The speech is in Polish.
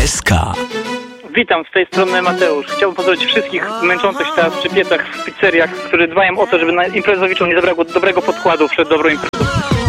SK. Witam, z tej strony Mateusz. Chciałbym pozdrowić wszystkich męczących się teraz przy piecach w pizzeriach, którzy dbają o to, żeby imprezowiczom nie zabrakło dobrego podkładu przed dobrą imprezą.